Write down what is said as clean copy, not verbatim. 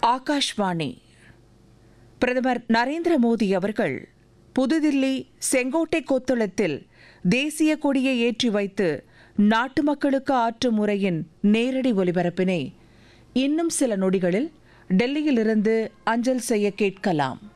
ஆகாஷ்வாணி. பிரதமர் நரேந்திர மோடி அவர்கள் புதுதில்லி செங்கோட்டை கொத்தளத்தில் தேசிய கொடியை ஏற்றி வைத்து நாட்டு மக்களுக்கு ஆற்றும் உரையின் நேரடி ஒலிபரப்பினை இன்னும் சில நொடிகளில் டெல்லியிலிருந்து அஞ்சல் செய்ய கேட்கலாம்.